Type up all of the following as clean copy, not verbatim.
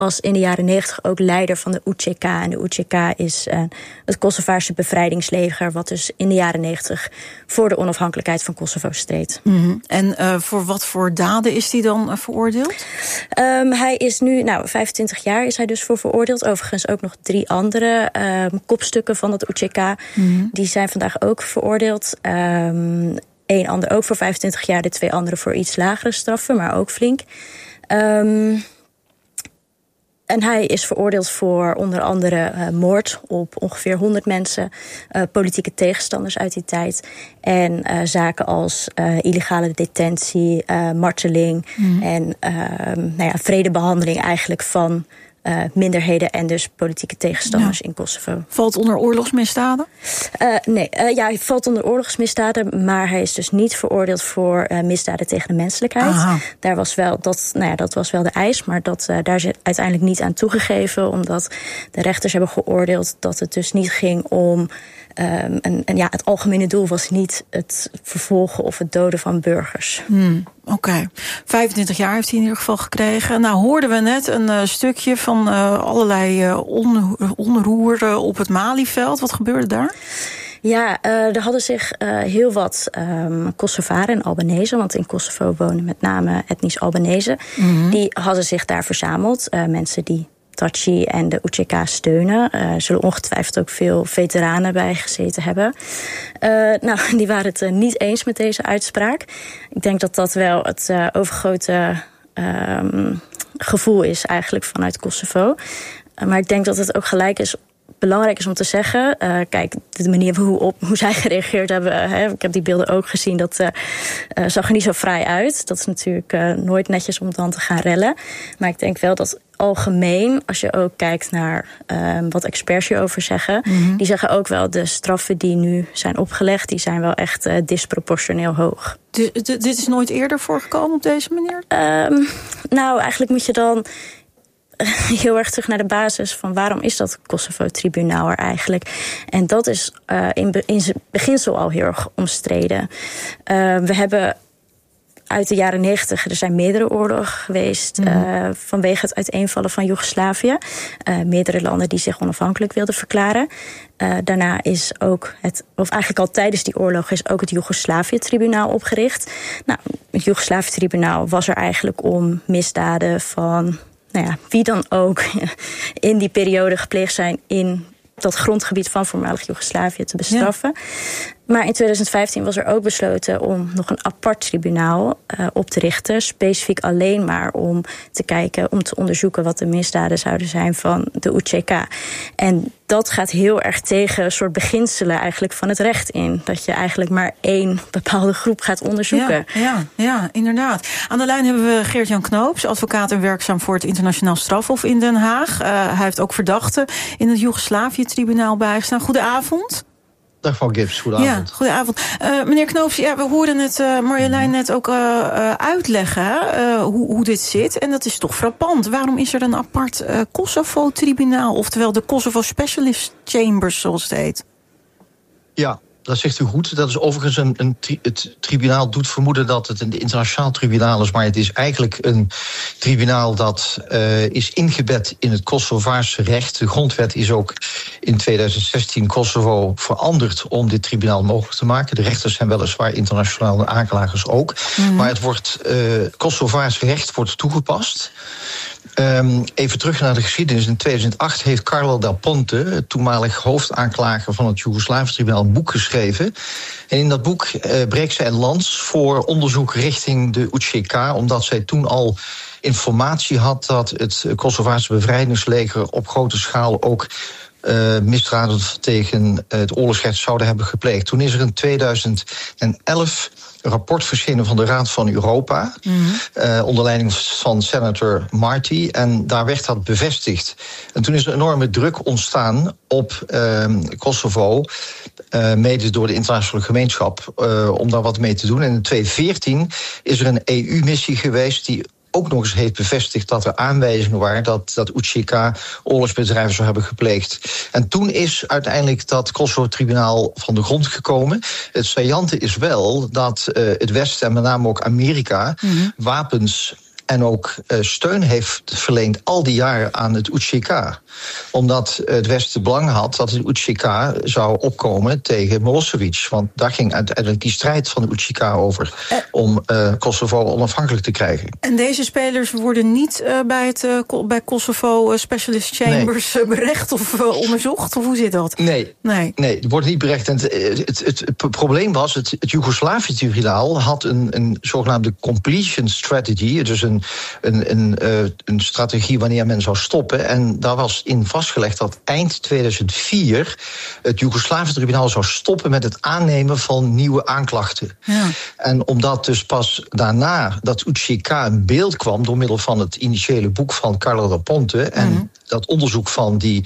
was in de jaren 90 ook leider van de UÇK. En de UÇK is het Kosovaarse bevrijdingsleger, wat dus in de jaren 90 voor de onafhankelijkheid van Kosovo streed. Mm-hmm. En voor wat voor daden is hij dan veroordeeld? Hij is nu, 25 jaar is hij dus voor veroordeeld. Overigens ook nog 3 andere kopstukken van het UÇK. Mm-hmm. Die zijn vandaag ook veroordeeld. 1 ander ook voor 25 jaar, de 2 anderen voor iets lagere straffen, maar ook flink. En hij is veroordeeld voor onder andere moord op ongeveer 100 mensen, politieke tegenstanders uit die tijd en zaken als illegale detentie, marteling en vredebehandeling eigenlijk van minderheden en dus politieke tegenstanders in Kosovo. Valt onder oorlogsmisdaden? Nee, hij valt onder oorlogsmisdaden, maar hij is dus niet veroordeeld voor misdaden tegen de menselijkheid. Dat was wel de eis, maar daar is uiteindelijk niet aan toegegeven, omdat de rechters hebben geoordeeld dat het dus niet ging om het algemene doel was niet het vervolgen of het doden van burgers. Oké. 25 jaar heeft hij in ieder geval gekregen. Nou, hoorden we net een stukje van allerlei onroer op het Malieveld. Wat gebeurde daar? Ja, er hadden zich heel wat Kosovaren en Albanese, want in Kosovo wonen met name etnisch Albanese, die hadden zich daar verzameld. Mensen die Thaçi en de UÇK steunen. Zullen ongetwijfeld ook veel veteranen bij gezeten hebben. Die waren het niet eens met deze uitspraak. Ik denk dat dat wel het overgrote gevoel is eigenlijk vanuit Kosovo. Maar ik denk dat het ook belangrijk is om te zeggen, kijk, de manier hoe zij gereageerd hebben, ik heb die beelden ook gezien, dat zag er niet zo fraai uit. Dat is natuurlijk nooit netjes om dan te gaan rellen. Maar ik denk wel dat algemeen, als je ook kijkt naar wat experts hierover zeggen, die zeggen ook wel, de straffen die nu zijn opgelegd, die zijn wel echt disproportioneel hoog. Dit is nooit eerder voorgekomen op deze manier? Eigenlijk moet je dan heel erg terug naar de basis van waarom is dat Kosovo-tribunaal er eigenlijk. En dat is in zijn beginsel al heel erg omstreden. We hebben uit de jaren 90, er zijn meerdere oorlogen geweest vanwege het uiteenvallen van Joegoslavië. Meerdere landen die zich onafhankelijk wilden verklaren. Daarna is ook eigenlijk al tijdens die oorlog is ook het Joegoslavië-tribunaal opgericht. Het Joegoslavië-tribunaal was er eigenlijk om misdaden van wie dan ook in die periode gepleegd zijn in dat grondgebied van voormalig Joegoslavië te bestraffen. Ja. Maar in 2015 was er ook besloten om nog een apart tribunaal op te richten. Specifiek alleen maar om te onderzoeken wat de misdaden zouden zijn van de UÇK. En dat gaat heel erg tegen een soort beginselen eigenlijk van het recht in. Dat je eigenlijk maar 1 bepaalde groep gaat onderzoeken. Ja, inderdaad. Aan de lijn hebben we Geert-Jan Knoops, advocaat en werkzaam voor het Internationaal Strafhof in Den Haag. Hij heeft ook verdachten in het Joegoslavië-tribunaal bijgestaan. Goedenavond. Dag mevrouw Gibbs, goedenavond. Ja, goedenavond. Meneer Knoops, we hoorden het Marjolein net ook uitleggen hoe dit zit. En dat is toch frappant. Waarom is er een apart Kosovo-tribunaal, oftewel de Kosovo Specialist Chambers, zoals het heet? Ja, dat zegt u goed. Dat is overigens het tribunaal doet vermoeden dat het een internationaal tribunaal is, maar het is eigenlijk een tribunaal dat is ingebed in het Kosovaarse recht. De grondwet is ook in 2016 Kosovo veranderd om dit tribunaal mogelijk te maken. De rechters zijn weliswaar internationale aanklagers ook, maar het wordt Kosovaars recht wordt toegepast. Even terug naar de geschiedenis. In 2008 heeft Carlo Del Ponte, het toenmalig hoofdaanklager van het Joegoslavisch tribunaal, een boek geschreven. En in dat boek breekt zij een lans voor onderzoek richting de UÇK, omdat zij toen al informatie had dat het Kosovaarse bevrijdingsleger op grote schaal ook misdaden tegen het oorlogsrecht zouden hebben gepleegd. Toen is er in 2011 een rapport verschenen van de Raad van Europa, onder leiding van senator Marty, en daar werd dat bevestigd. En toen is er enorme druk ontstaan op Kosovo, mede door de internationale gemeenschap, om daar wat mee te doen. En in 2014 is er een EU-missie geweest die ook nog eens heeft bevestigd dat er aanwijzingen waren dat UÇK oorlogsbedrijven zou hebben gepleegd. En toen is uiteindelijk dat Kosovo-tribunaal van de grond gekomen. Het saillante is wel dat het Westen en met name ook Amerika wapens en ook steun heeft verleend al die jaren aan het UCK. Omdat het Westen belang had dat het UCK zou opkomen tegen Milosevic. Want daar ging uiteindelijk die strijd van de UCK over om Kosovo onafhankelijk te krijgen. En deze spelers worden niet bij Kosovo Specialist Chambers berecht of onderzocht? Of hoe zit dat? Nee, het wordt niet berecht. En het probleem was, het Joegoslavië-tribunaal had een zogenaamde completion strategy, dus een strategie wanneer men zou stoppen. En daar was in vastgelegd dat eind 2004 het Joegoslavië-tribunaal zou stoppen met het aannemen van nieuwe aanklachten. Ja. En omdat dus pas daarna dat UCK in beeld kwam door middel van het initiële boek van Carlo da Ponte en dat onderzoek van die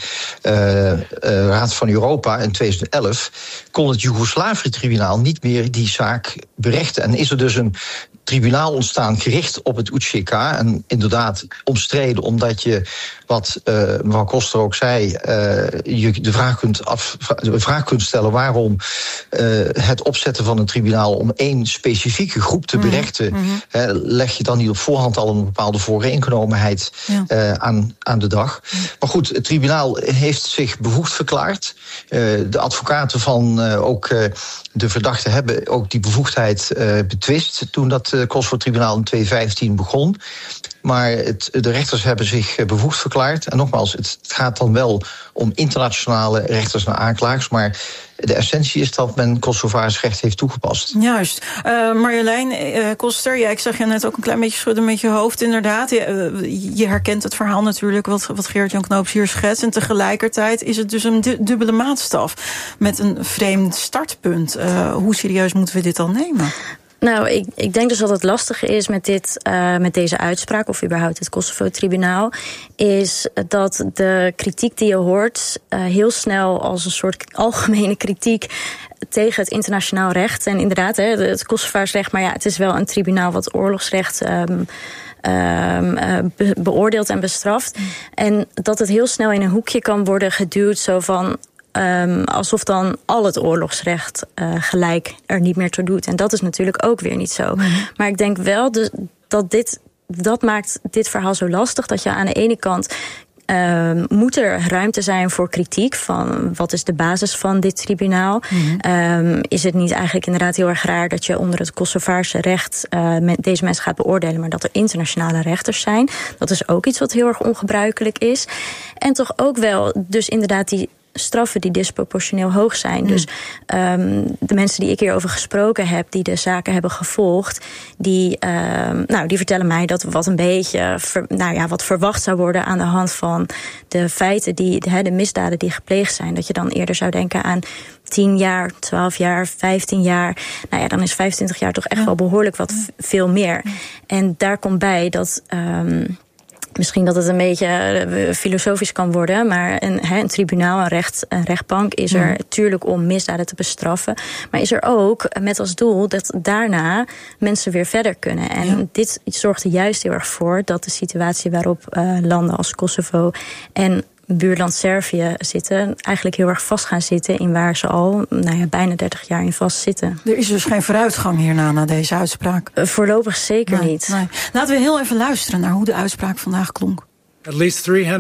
Raad van Europa in 2011, kon het Joegoslavië-tribunaal niet meer die zaak berechten. En is er dus een tribunaal ontstaan gericht op het UCK. En inderdaad omstreden, omdat je, wat mevrouw Koster ook zei, je de vraag kunt stellen waarom het opzetten van een tribunaal om één specifieke groep te berechten, leg je dan niet op voorhand al een bepaalde vooringenomenheid aan de dag. Maar goed, het tribunaal heeft zich bevoegd verklaard. De advocaten van ook de verdachten hebben ook die bevoegdheid betwist toen dat Kosovo-tribunaal in 2015 begon. Maar de rechters hebben zich bevoegd verklaard. En nogmaals, het gaat dan wel om internationale rechters en aanklagers, maar de essentie is dat men Kosovaars recht heeft toegepast. Juist. Marjolein Koster, ik zag je net ook een klein beetje schudden met je hoofd, inderdaad. Je herkent het verhaal natuurlijk, wat Geert-Jan Knoops hier schetst. En tegelijkertijd is het dus een dubbele maatstaf met een vreemd startpunt. Hoe serieus moeten we dit dan nemen? Nou, ik denk dus dat het lastige is met deze uitspraak, of überhaupt het Kosovo-tribunaal, is dat de kritiek die je hoort heel snel als een soort algemene kritiek tegen het internationaal recht. En inderdaad, het Kosovaars recht, maar het is wel een tribunaal wat oorlogsrecht beoordeelt en bestraft. En dat het heel snel in een hoekje kan worden geduwd, zo van alsof dan al het oorlogsrecht gelijk er niet meer toe doet. En dat is natuurlijk ook weer niet zo. Maar ik denk wel dat maakt dit verhaal zo lastig, dat je aan de ene kant moet er ruimte zijn voor kritiek van wat is de basis van dit tribunaal? Is het niet eigenlijk inderdaad heel erg raar dat je onder het Kosovaarse recht deze mensen gaat beoordelen, maar dat er internationale rechters zijn? Dat is ook iets wat heel erg ongebruikelijk is. En toch ook wel dus inderdaad die straffen die disproportioneel hoog zijn. Dus de mensen die ik hierover gesproken heb, die de zaken hebben gevolgd, die vertellen mij dat wat een beetje wat verwacht zou worden aan de hand van de feiten, de misdaden die gepleegd zijn. Dat je dan eerder zou denken aan 10 jaar, 12 jaar, 15 jaar. Dan is 25 jaar toch echt wel behoorlijk wat veel meer. En daar komt bij dat misschien dat het een beetje filosofisch kan worden, maar een tribunaal, een rechtbank is er natuurlijk om misdaden te bestraffen, maar is er ook met als doel dat daarna mensen weer verder kunnen. En dit zorgt er juist heel erg voor dat de situatie waarop landen als Kosovo en buurland Servië zitten, eigenlijk heel erg vast gaan zitten in waar ze al bijna 30 jaar in vast zitten. Er is dus geen vooruitgang hierna na deze uitspraak? Voorlopig zeker niet. Nee. Laten we heel even luisteren naar hoe de uitspraak vandaag klonk. At least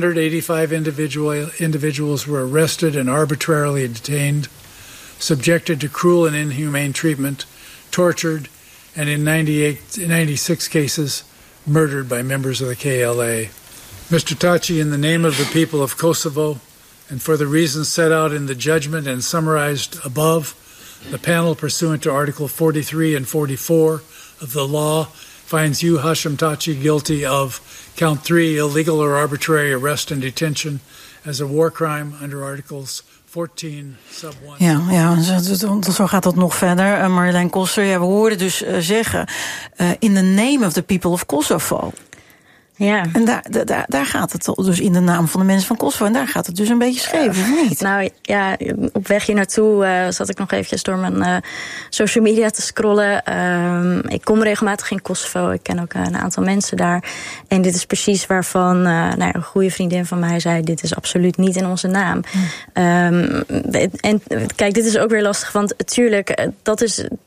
385 individuals were arrested and arbitrarily detained, subjected to cruel and inhumane treatment, tortured, and in 96 cases murdered by members of the KLA. Mr. Taci, in the name of the people of Kosovo, and for the reasons set out in the judgment and summarized above, the panel, pursuant to Article 43 and 44 of the law, finds you, Hashim Taci, guilty of count 3, illegal or arbitrary arrest and detention, as a war crime under Articles 14, sub 1. Ja, zo gaat dat nog verder. Marjolein Koster, we hoorden dus zeggen, in the name of the people of Kosovo. Ja. En daar gaat het dus in de naam van de mensen van Kosovo. En daar gaat het dus een beetje scheef, of niet? Nou ja, op weg hier naartoe zat ik nog eventjes door mijn social media te scrollen. Ik kom regelmatig in Kosovo. Ik ken ook een aantal mensen daar. En dit is precies waarvan een goede vriendin van mij zei, dit is absoluut niet in onze naam. En kijk, dit is ook weer lastig, want natuurlijk, dat is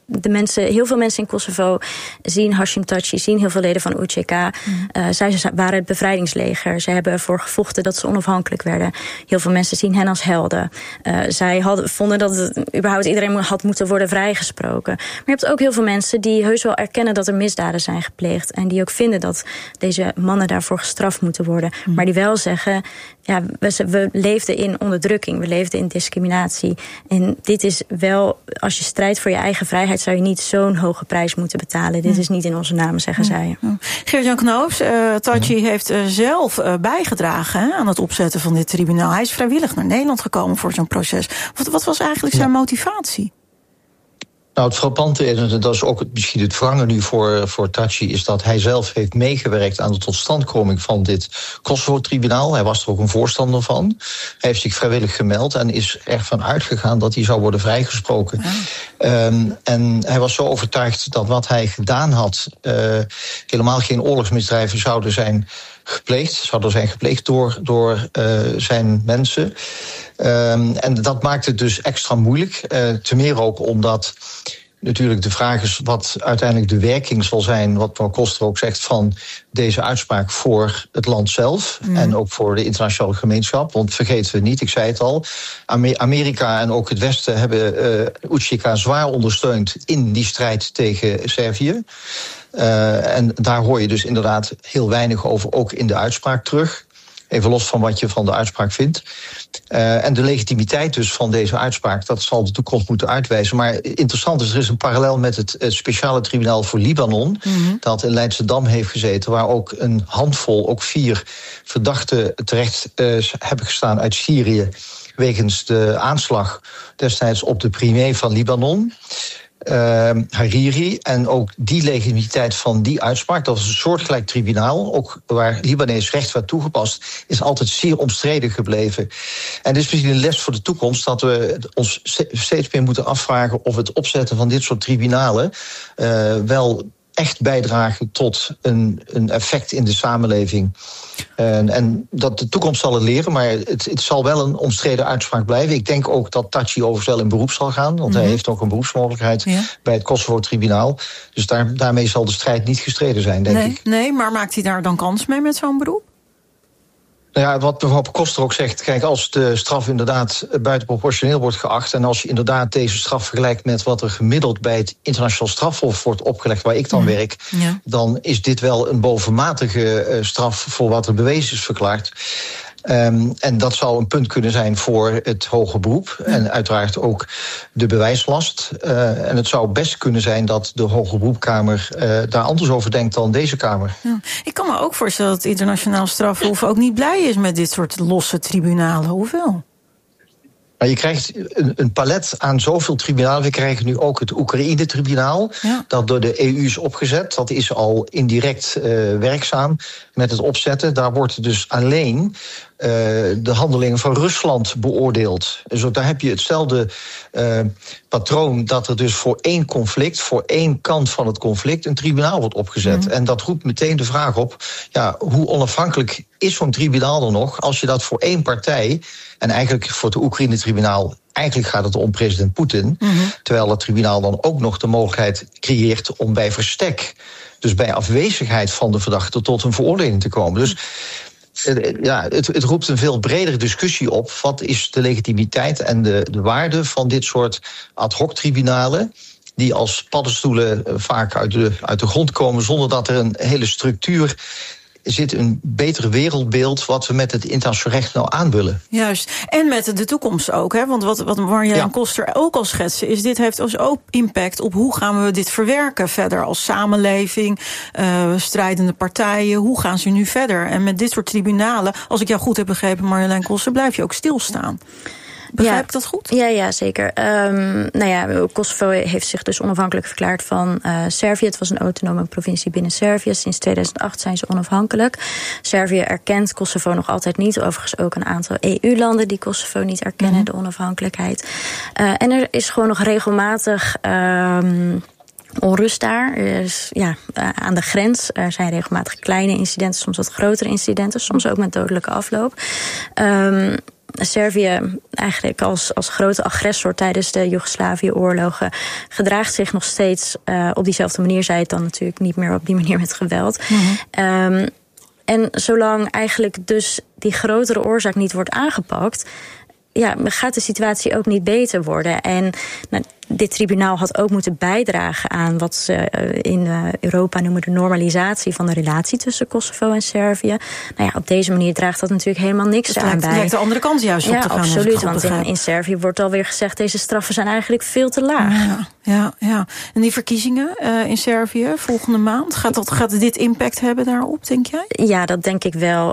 heel veel mensen in Kosovo zien Hashim Thaçi, zien heel veel leden van UÇK. Zij waren het bevrijdingsleger. Zij hebben ervoor gevochten dat ze onafhankelijk werden. Heel veel mensen zien hen als helden. Zij vonden dat überhaupt iedereen had moeten worden vrijgesproken. Maar je hebt ook heel veel mensen die heus wel erkennen dat er misdaden zijn gepleegd. En die ook vinden dat deze mannen daarvoor gestraft moeten worden. Maar die wel zeggen, ja, we leefden in onderdrukking. We leefden in discriminatie. En dit is wel, als je strijdt voor je eigen vrijheid, zou je niet zo'n hoge prijs moeten betalen. Dit is niet in onze naam, zeggen zij. Geert-Jan Knoops, Thaçi heeft zelf bijgedragen aan het opzetten van dit tribunaal. Hij is vrijwillig naar Nederland gekomen voor zo'n proces. Wat was eigenlijk zijn motivatie? Nou, het frappante is, en dat is ook misschien het wrange nu voor Thaçi, is dat hij zelf heeft meegewerkt aan de totstandkoming van dit Kosovo-tribunaal. Hij was er ook een voorstander van. Hij heeft zich vrijwillig gemeld en is ervan uitgegaan dat hij zou worden vrijgesproken. En hij was zo overtuigd dat wat hij gedaan had helemaal geen oorlogsmisdrijven zouden zijn gepleegd door zijn mensen. En dat maakt het dus extra moeilijk. Te meer ook omdat natuurlijk de vraag is wat uiteindelijk de werking zal zijn, wat mevrouw Koster ook zegt, van deze uitspraak voor het land zelf en ook voor de internationale gemeenschap. Want vergeten we niet, ik zei het al, Amerika en ook het Westen hebben UÇK zwaar ondersteund in die strijd tegen Servië. En daar hoor je dus inderdaad heel weinig over, ook in de uitspraak terug. Even los van wat je van de uitspraak vindt. En de legitimiteit dus van deze uitspraak, dat zal de toekomst moeten uitwijzen. Maar interessant is, er is een parallel met het speciale tribunaal voor Libanon, dat in Leidschendam heeft gezeten, waar ook een handvol, ook 4 verdachten terecht hebben gestaan uit Syrië, wegens de aanslag destijds op de premier van Libanon, Hariri. En ook die legitimiteit van die uitspraak, dat was een soortgelijk tribunaal, ook waar Libanees recht werd toegepast, is altijd zeer omstreden gebleven. En dit is misschien een les voor de toekomst, dat we ons steeds meer moeten afvragen of het opzetten van dit soort tribunalen wel echt bijdragen tot een effect in de samenleving. En dat de toekomst zal het leren, maar het zal wel een omstreden uitspraak blijven. Ik denk ook dat Thaçi overigens wel in beroep zal gaan, want hij heeft ook een beroepsmogelijkheid bij het Kosovo-tribunaal. Dus daarmee zal de strijd niet gestreden zijn, denk ik. Nee, maar maakt hij daar dan kans mee met zo'n beroep? Nou ja, wat mevrouw Koster ook zegt, kijk, als de straf inderdaad buitenproportioneel wordt geacht en als je inderdaad deze straf vergelijkt met wat er gemiddeld bij het internationaal strafhof wordt opgelegd, waar ik dan werk, dan is dit wel een bovenmatige straf voor wat er bewezen is verklaard. En dat zou een punt kunnen zijn voor het hoger beroep en uiteraard ook de bewijslast. En het zou best kunnen zijn dat de hoger beroepkamer daar anders over denkt dan deze Kamer. Ja. Ik kan me ook voorstellen dat het internationaal strafhof ook niet blij is met dit soort losse tribunalen. Hoeveel? Maar je krijgt een palet aan zoveel tribunalen. We krijgen nu ook het Oekraïne-tribunaal, dat door de EU is opgezet. Dat is al indirect werkzaam met het opzetten. Daar wordt dus alleen de handelingen van Rusland beoordeeld. Dus ook daar heb je hetzelfde patroon, dat er dus voor één conflict, voor één kant van het conflict, een tribunaal wordt opgezet. En dat roept meteen de vraag op, ja, hoe onafhankelijk is zo'n tribunaal er nog als je dat voor één partij, en eigenlijk voor het Oekraïne-tribunaal, eigenlijk gaat het om president Poetin, terwijl het tribunaal dan ook nog de mogelijkheid creëert om bij verstek, dus bij afwezigheid van de verdachte, tot een veroordeling te komen. Dus ja, het roept een veel bredere discussie op. Wat is de legitimiteit en de waarde van dit soort ad hoc tribunalen, die als paddenstoelen vaak uit de grond komen, zonder dat er een hele structuur zit, een beter wereldbeeld wat we met het internationaal recht nou aan willen. Juist, en met de toekomst ook, hè? Want wat Marjolein Koster ook al schetsen is, dit heeft dus ook impact op hoe gaan we dit verwerken verder als samenleving, strijdende partijen, hoe gaan ze nu verder? En met dit soort tribunalen, als ik jou goed heb begrepen, Marjolein Koster, blijf je ook stilstaan. Begrijp ik dat goed? Ja, zeker. Kosovo heeft zich dus onafhankelijk verklaard van Servië. Het was een autonome provincie binnen Servië. Sinds 2008 zijn ze onafhankelijk. Servië erkent Kosovo nog altijd niet. Overigens ook een aantal EU-landen die Kosovo niet erkennen, de onafhankelijkheid. En er is gewoon nog regelmatig onrust daar. Aan de grens. Er zijn regelmatig kleine incidenten, soms wat grotere incidenten, soms ook met dodelijke afloop. Servië eigenlijk als grote agressor tijdens de Joegoslavië-oorlogen gedraagt zich nog steeds op diezelfde manier. Zij het dan natuurlijk niet meer op die manier met geweld. Mm-hmm. En zolang eigenlijk dus die grotere oorzaak niet wordt aangepakt, gaat de situatie ook niet beter worden. En dit tribunaal had ook moeten bijdragen aan wat ze in Europa noemen de normalisatie van de relatie tussen Kosovo en Servië. Op deze manier draagt dat natuurlijk helemaal niks aan bij. Het lijkt de andere kant juist op te gaan. Absoluut, want in Servië wordt alweer gezegd, deze straffen zijn eigenlijk veel te laag. Ja. En die verkiezingen in Servië volgende maand, gaat dit impact hebben daarop, denk jij? Ja, dat denk ik wel.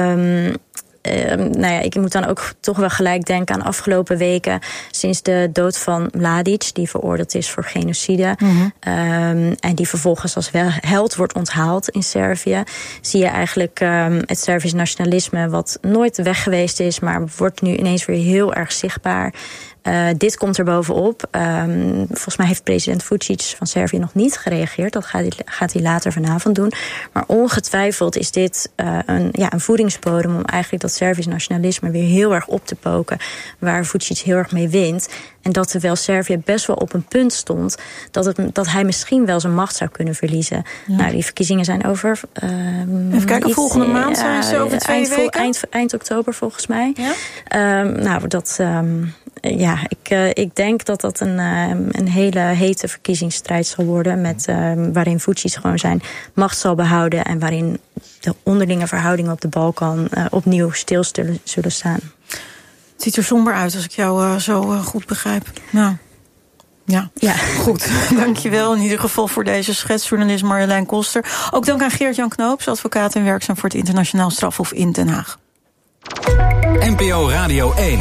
Ik moet dan ook toch wel gelijk denken aan afgelopen weken, sinds de dood van Mladic, die veroordeeld is voor genocide. Mm-hmm. En die vervolgens als held wordt onthaald in Servië. Zie je eigenlijk het Servisch nationalisme, wat nooit weg geweest is, maar wordt nu ineens weer heel erg zichtbaar. Dit komt er bovenop. Volgens mij heeft president Vučić van Servië nog niet gereageerd. Dat gaat hij later vanavond doen. Maar ongetwijfeld is dit een voedingsbodem om eigenlijk dat Servisch nationalisme weer heel erg op te poken, waar Vučić heel erg mee wint. En dat terwijl Servië best wel op een punt stond dat hij misschien wel zijn macht zou kunnen verliezen. Ja. Die verkiezingen zijn over. Even kijken, volgende maand zijn ze over 2 weken? Eind oktober volgens mij. Ja? Ik denk dat een hele hete verkiezingsstrijd zal worden, waarin Vučić gewoon zijn macht zal behouden en waarin de onderlinge verhoudingen op de Balkan opnieuw stil zullen staan. Het ziet er somber uit als ik jou zo goed begrijp. Nou, ja. Goed. Dankjewel in ieder geval voor deze schets, journalist Marjolein Koster. Ook dank aan Geert-Jan Knoops, advocaat en werkzaam voor het Internationaal Strafhof in Den Haag. NPO Radio 1.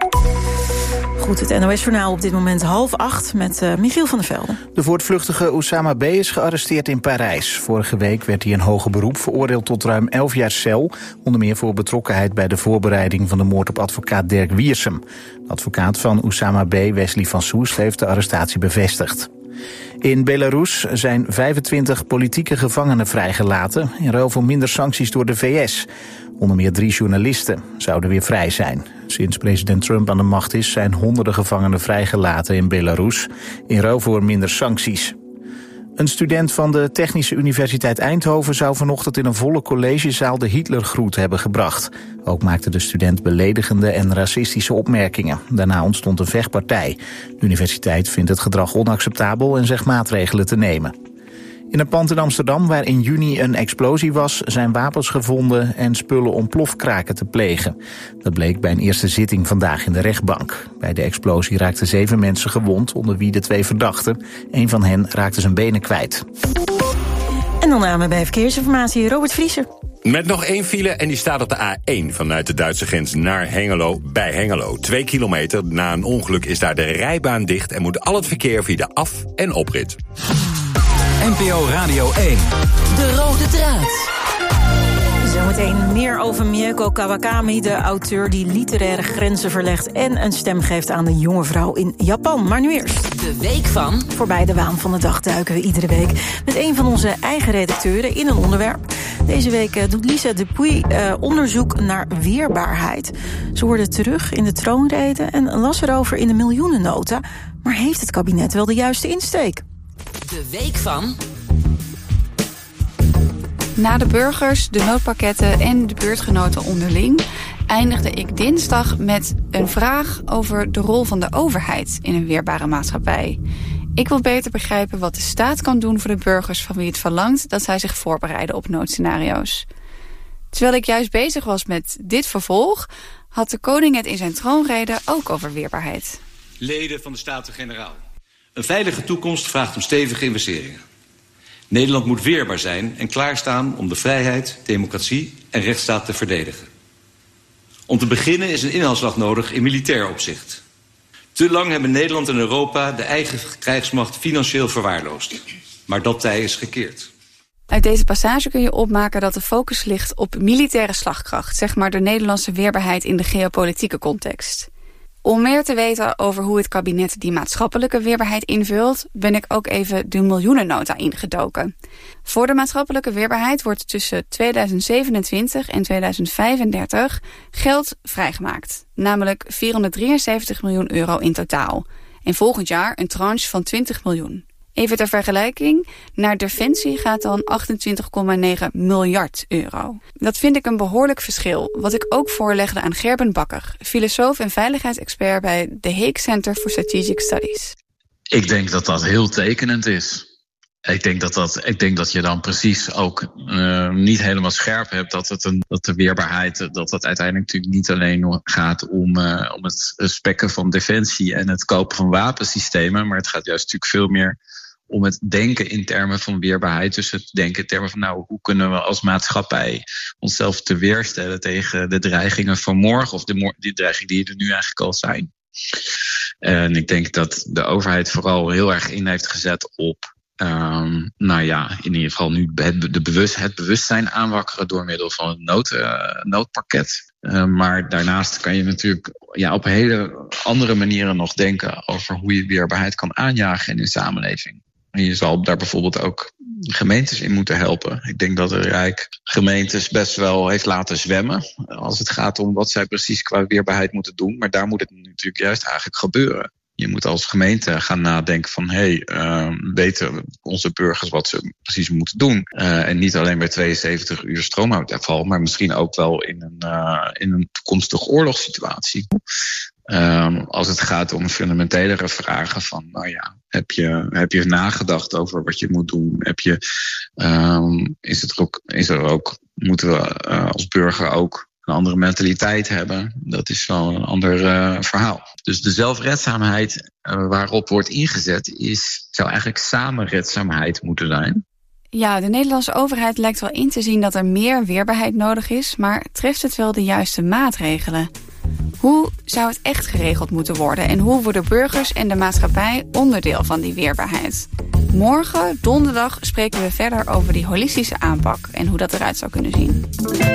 Goed, het NOS-journaal op dit moment 7:30 met Michiel van der Velde. De voortvluchtige Oussama B. is gearresteerd in Parijs. Vorige week werd hij in hoger beroep veroordeeld tot ruim 11 jaar cel. Onder meer voor betrokkenheid bij de voorbereiding van de moord op advocaat Dirk Wiersum. De advocaat van Oussama B., Wesley van Soest, heeft de arrestatie bevestigd. In Belarus zijn 25 politieke gevangenen vrijgelaten in ruil voor minder sancties door de VS. Onder meer 3 journalisten zouden weer vrij zijn. Sinds president Trump aan de macht is, zijn honderden gevangenen vrijgelaten in Belarus in ruil voor minder sancties. Een student van de Technische Universiteit Eindhoven zou vanochtend in een volle collegezaal de Hitlergroet hebben gebracht. Ook maakte de student beledigende en racistische opmerkingen. Daarna ontstond een vechtpartij. De universiteit vindt het gedrag onacceptabel en zegt maatregelen te nemen. In een pand in Amsterdam, waar in juni een explosie was, zijn wapens gevonden en spullen om plofkraken te plegen. Dat bleek bij een eerste zitting vandaag in de rechtbank. Bij de explosie raakten 7 mensen gewond, onder wie de 2 verdachten. Een van hen raakte zijn benen kwijt. En dan namen bij verkeersinformatie Robert Vriezer. Met nog 1 file en die staat op de A1 vanuit de Duitse grens naar Hengelo bij Hengelo. 2 kilometer na een ongeluk is daar de rijbaan dicht en moet al het verkeer via de af- en oprit. NPO Radio 1. De rode draad. Zometeen meer over Mieko Kawakami, de auteur die literaire grenzen verlegt en een stem geeft aan de jonge vrouw in Japan. Maar nu eerst de week van. Voorbij de waan van de dag duiken we iedere week met een van onze eigen redacteuren in een onderwerp. Deze week doet Lisa Dupuy onderzoek naar weerbaarheid. Ze hoorde terug in de troonrede en las erover in de miljoenennota. Maar heeft het kabinet wel de juiste insteek? De week van. Na de burgers, de noodpakketten en de buurtgenoten onderling eindigde ik dinsdag met een vraag over de rol van de overheid in een weerbare maatschappij. Ik wil beter begrijpen wat de staat kan doen voor de burgers van wie het verlangt dat zij zich voorbereiden op noodscenario's. Terwijl ik juist bezig was met dit vervolg, had de koning het in zijn troonrede ook over weerbaarheid. Leden van de Staten-Generaal. Een veilige toekomst vraagt om stevige investeringen. Nederland moet weerbaar zijn en klaarstaan om de vrijheid, democratie en rechtsstaat te verdedigen. Om te beginnen is een inhaalslag nodig in militair opzicht. Te lang hebben Nederland en Europa de eigen krijgsmacht financieel verwaarloosd. Maar dat tij is gekeerd. Uit deze passage kun je opmaken dat de focus ligt op militaire slagkracht, zeg maar de Nederlandse weerbaarheid in de geopolitieke context. Om meer te weten over hoe het kabinet die maatschappelijke weerbaarheid invult, ben ik ook even de miljoenennota ingedoken. Voor de maatschappelijke weerbaarheid wordt tussen 2027 en 2035 geld vrijgemaakt. Namelijk €473 miljoen in totaal. En volgend jaar een tranche van 20 miljoen. Even ter vergelijking, naar Defensie gaat dan €28,9 miljard. Dat vind ik een behoorlijk verschil, wat ik ook voorlegde aan Gerben Bakker, filosoof en veiligheidsexpert bij The Hague Center for Strategic Studies. Ik denk dat dat heel tekenend is. Ik denk dat je dan precies ook niet helemaal scherp hebt dat de weerbaarheid, dat uiteindelijk natuurlijk niet alleen gaat om het spekken van defensie en het kopen van wapensystemen, maar het gaat juist natuurlijk veel meer om het denken in termen van weerbaarheid. Dus het denken in termen van hoe kunnen we als maatschappij onszelf te weerstellen tegen de dreigingen van morgen of die dreigingen die er nu eigenlijk al zijn. En ik denk dat de overheid vooral heel erg in heeft gezet op in ieder geval nu het bewustzijn aanwakkeren door middel van het noodpakket. Maar daarnaast kan je natuurlijk op hele andere manieren nog denken over hoe je weerbaarheid kan aanjagen in een samenleving. En je zal daar bijvoorbeeld ook gemeentes in moeten helpen. Ik denk dat het Rijk gemeentes best wel heeft laten zwemmen als het gaat om wat zij precies qua weerbaarheid moeten doen. Maar daar moet het natuurlijk juist eigenlijk gebeuren. Je moet als gemeente gaan nadenken van weten onze burgers wat ze precies moeten doen. En niet alleen bij 72 uur stroomuitval, maar misschien ook wel in een toekomstige oorlogssituatie. Als het gaat om fundamentelere vragen van, heb je nagedacht over wat je moet doen? Moeten we als burger ook een andere mentaliteit hebben? Dat is wel een ander verhaal. Dus de zelfredzaamheid waarop wordt ingezet zou eigenlijk samenredzaamheid moeten zijn. Ja, de Nederlandse overheid lijkt wel in te zien dat er meer weerbaarheid nodig is, maar treft het wel de juiste maatregelen? Hoe zou het echt geregeld moeten worden en hoe worden burgers en de maatschappij onderdeel van die weerbaarheid? Morgen, donderdag, spreken we verder over die holistische aanpak en hoe dat eruit zou kunnen zien.